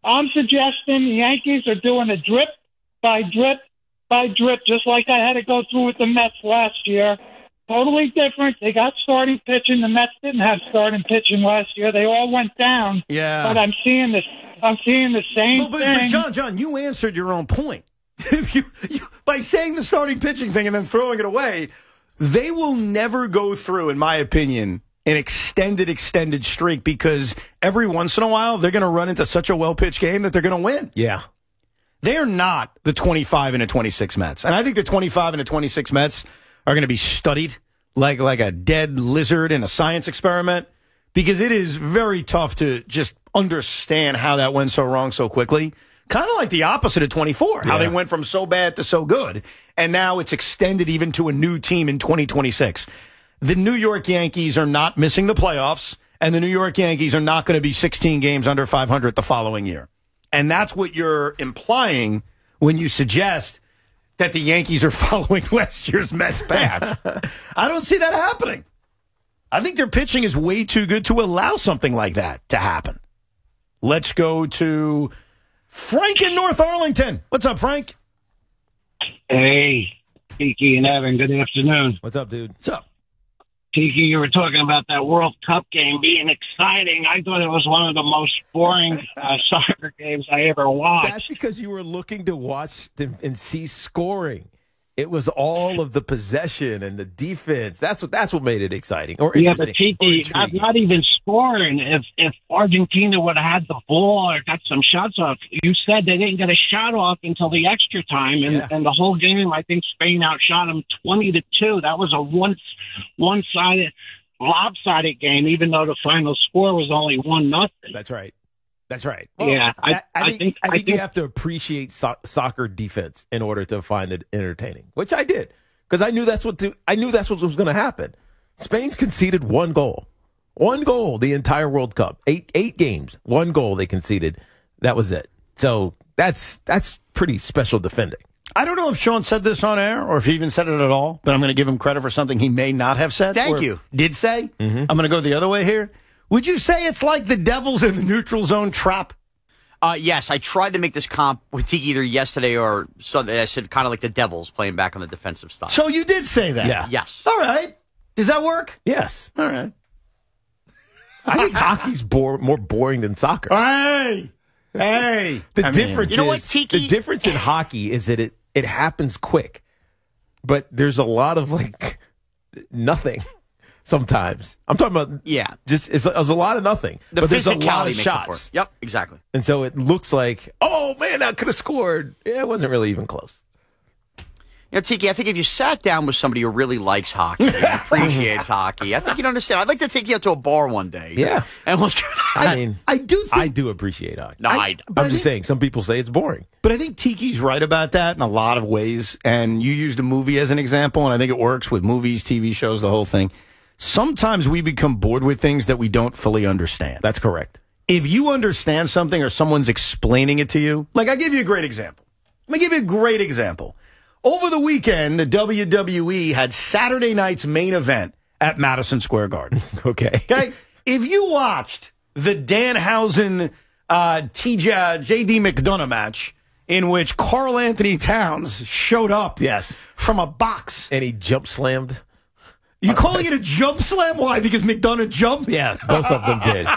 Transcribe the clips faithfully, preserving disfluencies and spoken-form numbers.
I'm suggesting the Yankees are doing a drip by drip by drip, just like I had to go through with the Mets last year. Totally different. They got starting pitching. The Mets didn't have starting pitching last year. They all went down. Yeah. But I'm seeing this. I'm seeing the same but, but, thing. But John, John, you answered your own point. you, you, by saying the starting pitching thing and then throwing it away, they will never go through, in my opinion, an extended, extended streak because every once in a while they're going to run into such a well-pitched game that they're going to win. Yeah. They are not the twenty-five and the twenty-six Mets. And I think the twenty-five and the twenty-six Mets are going to be studied like like a dead lizard in a science experiment because it is very tough to just understand how that went so wrong so quickly. Kind of like the opposite of twenty-four, how yeah. they went from so bad to so good. And now it's extended even to a new team in twenty twenty-six. The New York Yankees are not missing the playoffs, and the New York Yankees are not going to be sixteen games under five hundred the following year. And that's what you're implying when you suggest that the Yankees are following last year's Mets path. I don't see that happening. I think their pitching is way too good to allow something like that to happen. Let's go to Frank in North Arlington. What's up, Frank? Hey, Tiki and Evan. Good afternoon. What's up, dude? What's up? Tiki, you were talking about that World Cup game being exciting. I thought it was one of the most boring uh, soccer games I ever watched. That's because you were looking to watch them and see scoring. It was all of the possession and the defense. That's what that's what made it exciting. Or yeah, but Tiki, not, not even scoring. If if Argentina would have had the ball or got some shots off, you said they didn't get a shot off until the extra time, and, yeah. and the whole game, I think Spain outshot them twenty to two. That was a one one sided, lopsided game, even though the final score was only one nothing. That's right. That's right. Well, yeah, I, I, I, think, I, think, I think you have to appreciate so- soccer defense in order to find it entertaining, which I did because I knew that's what to, I knew that's what was going to happen. Spain's conceded one goal, one goal the entire World Cup, eight eight games, one goal they conceded. That was it. So that's that's pretty special defending. I don't know if Sean said this on air or if he even said it at all, but I'm going to give him credit for something he may not have said. Thank you. Did say. Mm-hmm. I'm going to go the other way here. Would you say it's like the Devils in the neutral zone trap? Uh, yes, I tried to make this comp with Tiki either yesterday or Sunday. I said kind of like the Devils playing back on the defensive style. So you did say that? Yeah. Yes. All right. Does that work? Yes. All right. I think hockey's bore, more boring than soccer. Hey, hey. The I difference mean, you know is what, Tiki? the difference in hockey is that it it happens quick, but there's a lot of like nothing. Sometimes I'm talking about yeah, just it's, it's a lot of nothing, the but there's a lot of makes it shots. for it. Yep, exactly. And so it looks like, oh man, I could have scored. Yeah, it wasn't really even close. You know, Tiki, I think if you sat down with somebody who really likes hockey and appreciates hockey, I think you'd understand. I'd like to take you out to a bar one day. Yeah, and we'll do that. I mean, I do. Think, I do appreciate hockey. No, I, I I'm I just think, saying. Some people say it's boring, but I think Tiki's right about that in a lot of ways. And you used a movie as an example, and I think it works with movies, T V shows, the whole thing. Sometimes we become bored with things that we don't fully understand. That's correct. If you understand something or someone's explaining it to you, like I'll give you a great example. Let me give you a great example. Over the weekend, the W W E had Saturday night's main event at Madison Square Garden. Okay. Okay. If you watched the Danhausen uh, T J J D McDonough match in which Karl Anthony Towns showed up Yes. from a box. And he jump slammed. You calling it a jump slam? Why? Because McDonough jumped? Yeah, both of them did.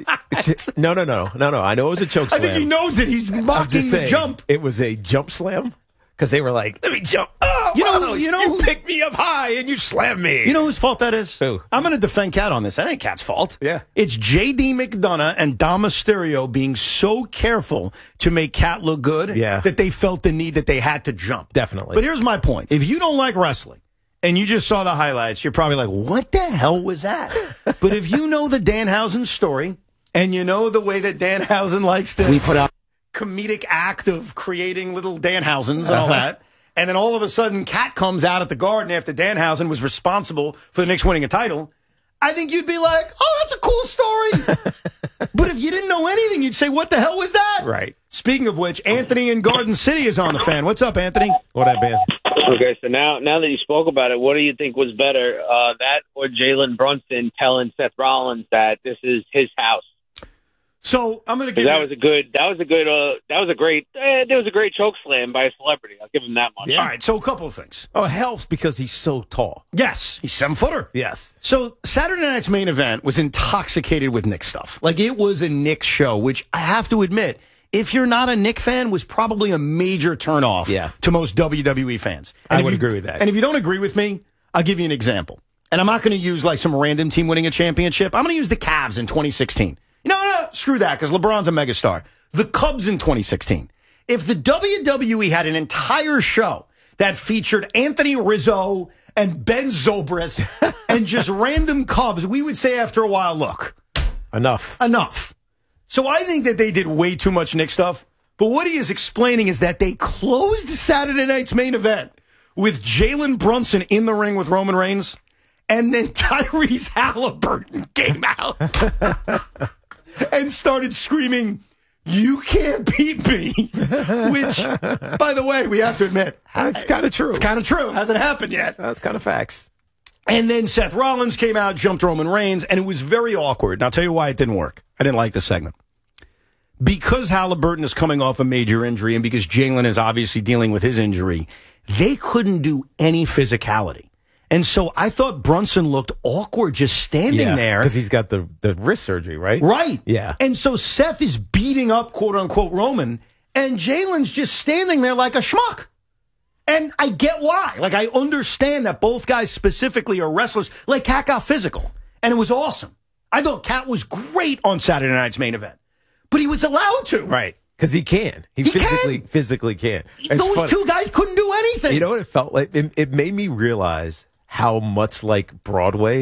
No, no, no, no, no. I know it was a choke I slam. think he knows it. He's I'm mocking just the saying, jump. It was a jump slam because they were like, "Let me jump." Oh, You know- wow, you know- you picked me up high and you slammed me. You know whose fault that is? Who? I'm going to defend Cat on this. That ain't Cat's fault. Yeah. It's J D McDonough and Dom Mysterio being so careful to make Cat look good Yeah. that they felt the need that they had to jump. Definitely. But here's my point. If you don't like wrestling and you just saw the highlights, you're probably like, what the hell was that? But if you know the Danhausen story and you know the way that Danhausen likes to We put out comedic act of creating little Danhausens and all that. And then all of a sudden, Cat comes out at the Garden after Danhausen was responsible for the Knicks winning a title. I think you'd be like, oh, that's a cool story. But if you didn't know anything, you'd say, what the hell was that? Right. Speaking of which, Anthony in Garden City is on the fan. What's up, Anthony? What up, man? Okay, so now now that you spoke about it, what do you think was better, uh, that or Jalen Brunson telling Seth Rollins that this is his house? So I'm going to give that you- was a good. That was a good. Uh, that was a great. Eh, there was a great choke slam by a celebrity. I'll give him that much. All right, so a couple of things. Oh, it helps because he's so tall. Yes, he's seven footer. Yes. So Saturday night's main event was intoxicated with Nick stuff. Like it was a Nick show, which I have to admit, if you're not a Nick fan, was probably a major turnoff Yeah. to most W W E fans. And I if would you- agree with that. And if you don't agree with me, I'll give you an example. And I'm not going to use like some random team winning a championship. I'm going to use the Cavs in twenty sixteen. No, no, screw that because LeBron's a megastar. The Cubs in twenty sixteen. If the W W E had an entire show that featured Anthony Rizzo and Ben Zobrist and just random Cubs, we would say after a while, look, Enough. enough. So I think that they did way too much Nick stuff. But what he is explaining is that they closed Saturday night's main event with Jalen Brunson in the ring with Roman Reigns, and then Tyrese Halliburton came out and started screaming, "You can't beat me," which, by the way, we have to admit, That's kind of true. it's kind of true. Hasn't happened yet. That's kind of facts. And then Seth Rollins came out, jumped Roman Reigns, and it was very awkward. And I'll tell you why it didn't work. I didn't like the segment. Because Halliburton is coming off a major injury and because Jalen is obviously dealing with his injury, they couldn't do any physicality. And so I thought Brunson looked awkward just standing there. Because he's got the, the wrist surgery, right? Right. Yeah. And so Seth is beating up, quote unquote, Roman, and Jalen's just standing there like a schmuck. And I get why. Like, I understand that both guys specifically are wrestlers. Like, Cat got physical, and it was awesome. I thought Cat was great on Saturday night's main event, but he was allowed to. Right. Because he can. He, He physically can. physically can. It's Those funny. two guys couldn't do anything. You know what it felt like? It, it made me realize how much like Broadway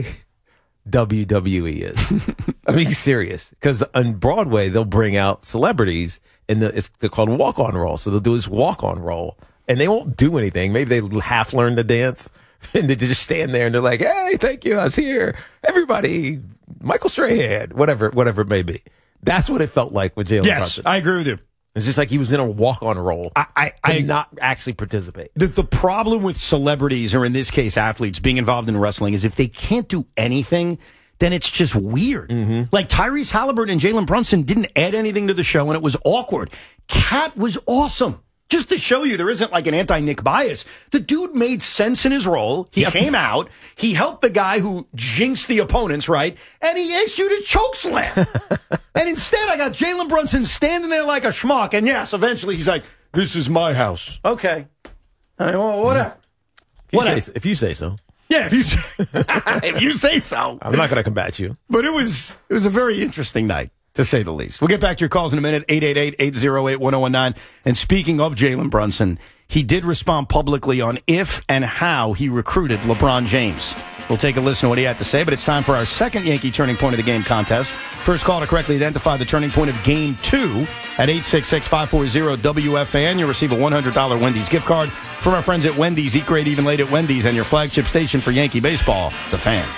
W W E is. I mean, serious. Because on Broadway, they'll bring out celebrities, and the, it's they're called walk-on roll. So they'll do this walk-on roll, and they won't do anything. Maybe they half learn to dance, and they just stand there, and they're like, "Hey, thank you, I was here. Everybody, Michael Strahan," whatever, whatever it may be. That's what it felt like with Jalen yes, Brunson. I agree with you. It's just like he was in a walk-on roll. I, I, I I not actually participate. The, the problem with celebrities, or in this case athletes, being involved in wrestling is if they can't do anything, then it's just weird. Mm-hmm. Like Tyrese Halliburton and Jalen Brunson didn't add anything to the show, and it was awkward. Cat was awesome. Just to show you there isn't like an anti-Nick bias. The dude made sense in his role. He Yep. came out. He helped the guy who jinxed the opponents, right? And he issued a choke slam. And instead, I got Jalen Brunson standing there like a schmuck. And yes, eventually he's like, "This is my house." Okay. I mean, well, whatever. If you, Whatever. say, if you say so. Yeah, if you say, if you say so. I'm not going to combat you. But it was it was a very interesting night, to say the least. We'll get back to your calls in a minute, eight eight eight, eight oh eight, one oh one nine. And speaking of Jalen Brunson, he did respond publicly on if and how he recruited LeBron James. We'll take a listen to what he had to say, but it's time for our second Yankee Turning Point of the Game contest. First call to correctly identify the turning point of Game two at eight six six, five four zero, W F A N. You'll receive a one hundred dollars Wendy's gift card from our friends at Wendy's. Eat great, even late at Wendy's, and your flagship station for Yankee baseball, The Fan.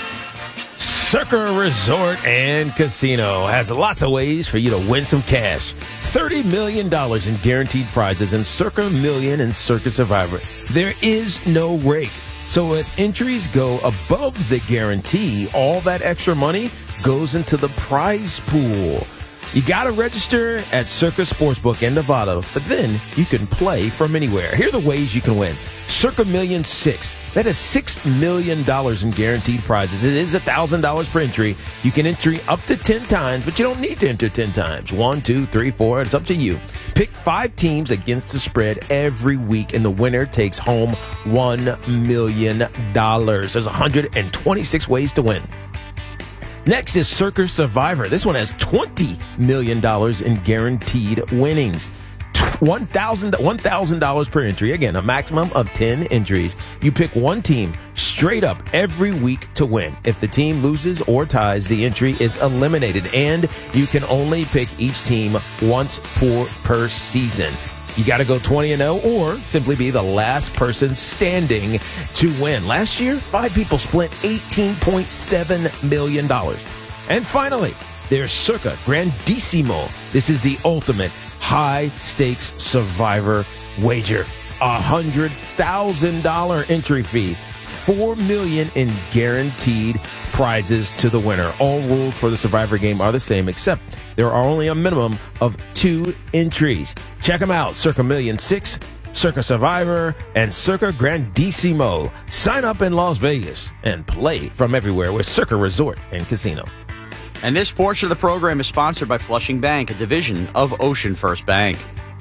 Circa Resort and Casino has lots of ways for you to win some cash. thirty million dollars in guaranteed prizes and Circa Million and Circa Survivor. There is no rake. So if entries go above the guarantee, all that extra money goes into the prize pool. You got to register at Circa Sportsbook in Nevada, but then you can play from anywhere. Here are the ways you can win. Circa Million six. That is six million dollars in guaranteed prizes. It is one thousand dollars per entry. You can enter up to ten times, but you don't need to enter ten times. One, two, three, four. It's up to you. Pick five teams against the spread every week, and the winner takes home one million dollars. There's one hundred twenty-six ways to win. Next is Circa Survivor. This one has twenty million dollars in guaranteed winnings. one thousand dollars per entry. Again, a maximum of ten entries. You pick one team straight up every week to win. If the team loses or ties, the entry is eliminated, and you can only pick each team once per, per season. You got to go twenty and oh or simply be the last person standing to win. Last year, five people split eighteen point seven million dollars. And finally, there's Circa Grandissimo. This is the ultimate high-stakes survivor wager. A one hundred thousand dollars entry fee, four million dollars in guaranteed prizes to the winner. All rules for the Survivor game are the same, except there are only a minimum of two entries. Check them out. Circa Million six, Circa Survivor, and Circa Grandissimo. Sign up in Las Vegas and play from everywhere with Circa Resort and Casino. And this portion of the program is sponsored by Flushing Bank, a division of Ocean First Bank.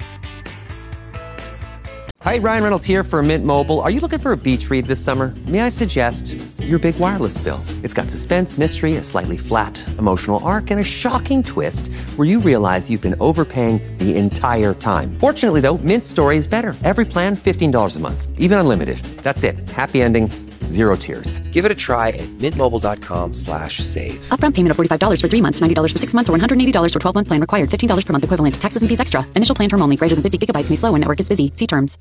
Hi, Ryan Reynolds here for Mint Mobile. Are you looking for a beach read this summer? May I suggest your big wireless bill? It's got suspense, mystery, a slightly flat emotional arc, and a shocking twist where you realize you've been overpaying the entire time. Fortunately, though, Mint's story is better. Every plan, fifteen dollars a month, even unlimited. That's it. Happy ending. Zero tears. Give it a try at mintmobile.com slash save. Upfront payment of forty-five dollars for three months, ninety dollars for six months, or one hundred eighty dollars for twelve-month plan required. fifteen dollars per month equivalent. Taxes and fees extra. Initial plan term only. Greater than fifty gigabytes may slow when network is busy. See terms.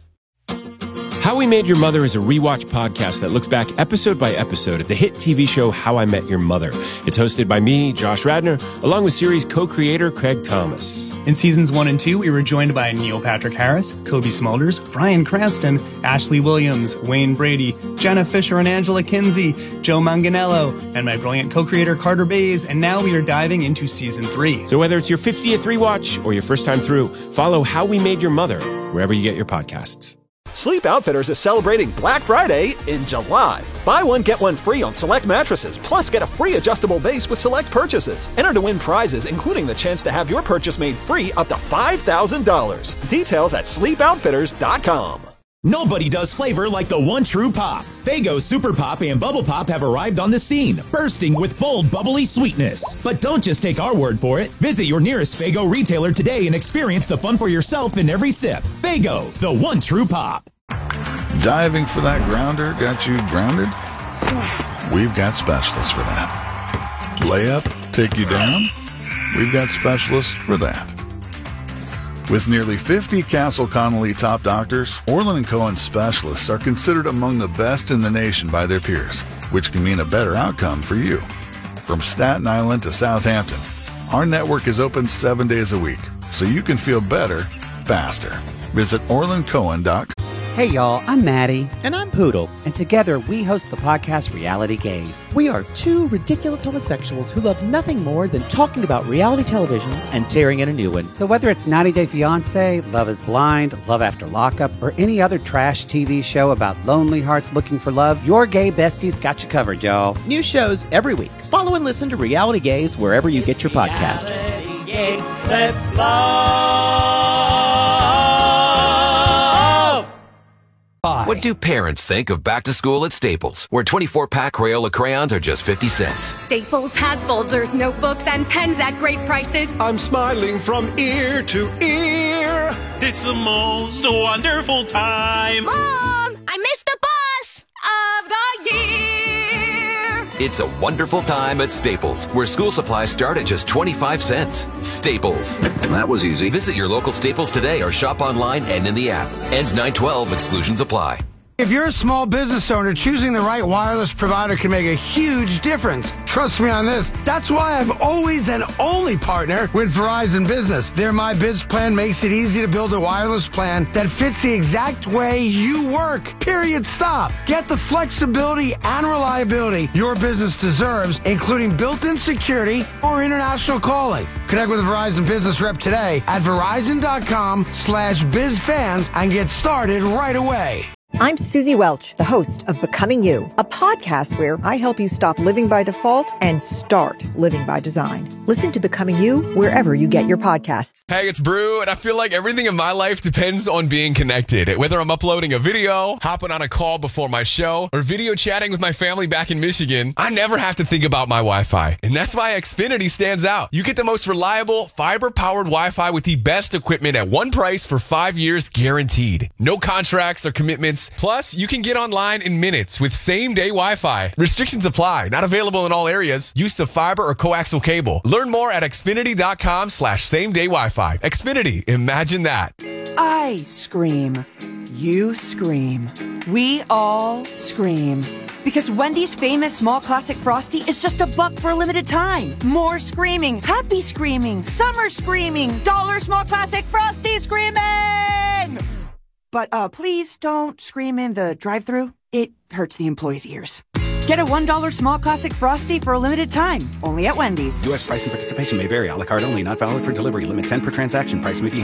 How We Made Your Mother is a rewatch podcast that looks back episode by episode at the hit T V show How I Met Your Mother. It's hosted by me, Josh Radnor, along with series co-creator Craig Thomas. In seasons one and two, we were joined by Neil Patrick Harris, Kobe Smulders, Bryan Cranston, Ashley Williams, Wayne Brady, Jenna Fisher and Angela Kinsey, Joe Manganiello, and my brilliant co-creator Carter Bays, and now we are diving into season three. So whether it's your fiftieth rewatch or your first time through, follow How We Made Your Mother wherever you get your podcasts. Sleep Outfitters is celebrating Black Friday in July. Buy one, get one free on select mattresses, plus get a free adjustable base with select purchases. Enter to win prizes, including the chance to have your purchase made free up to five thousand dollars. Details at sleep outfitters dot com. Nobody does flavor like the one true pop. Faygo Super Pop and Bubble Pop have arrived on the scene, bursting with bold, bubbly sweetness. But don't just take our word for it. Visit your nearest Faygo retailer today and experience the fun for yourself in every sip. Faygo, the one true pop. Diving for that grounder got you grounded? We've got specialists for that. Layup, take you down? We've got specialists for that. With nearly fifty Castle Connolly top doctors, Orlin and Cohen specialists are considered among the best in the nation by their peers, which can mean a better outcome for you. From Staten Island to Southampton, our network is open seven days a week, so you can feel better, faster. Visit orlin cohen dot com. Hey y'all, I'm Maddie. And I'm Poodle. And together we host the podcast Reality Gaze. We are two ridiculous homosexuals who love nothing more than talking about reality television and tearing in a new one. So whether it's ninety day fiancé, Love is Blind, Love After Lockup, or any other trash T V show about lonely hearts looking for love, your gay besties got you covered, y'all. New shows every week. Follow and listen to Reality Gaze wherever you get your podcast. Reality Gaze, let's love. What do parents think of back to school at Staples, where twenty-four pack Crayola crayons are just fifty cents? Staples has folders, notebooks, and pens at great prices. I'm smiling from ear to ear. It's the most wonderful time. Mom, I missed the bus of the year. It's a wonderful time at Staples, where school supplies start at just twenty-five cents. Staples. That was easy. Visit your local Staples today or shop online and in the app. Ends nine twelve. Exclusions apply. If you're a small business owner, choosing the right wireless provider can make a huge difference. Trust me on this. That's why I've always and only partnered with Verizon Business. Their My Biz plan makes it easy to build a wireless plan that fits the exact way you work. Period. Stop. Get the flexibility and reliability your business deserves, including built-in security or international calling. Connect with a Verizon Business rep today at verizon.com slash bizfans and get started right away. I'm Susie Welch, the host of Becoming You, a podcast where I help you stop living by default and start living by design. Listen to Becoming You wherever you get your podcasts. Hey, it's Brew, and I feel like everything in my life depends on being connected. Whether I'm uploading a video, hopping on a call before my show, or video chatting with my family back in Michigan, I never have to think about my Wi-Fi. And that's why Xfinity stands out. You get the most reliable, fiber-powered Wi-Fi with the best equipment at one price for five years guaranteed. No contracts or commitments. Plus, you can get online in minutes with same-day Wi-Fi. Restrictions apply. Not available in all areas. Use of fiber or coaxial cable. Learn more at xfinity.com slash same-day Wi-Fi. Xfinity. Imagine that. I scream. You scream. We all scream. Because Wendy's famous small classic Frosty is just a buck for a limited time. More screaming. Happy screaming. Summer screaming. Dollar small classic Frosty screaming! But uh, please don't scream in the drive-thru. It hurts the employees' ears. Get a one dollar small classic Frosty for a limited time, only at Wendy's. U S price and participation may vary. A la carte only, not valid for delivery. Limit ten per transaction. Price may be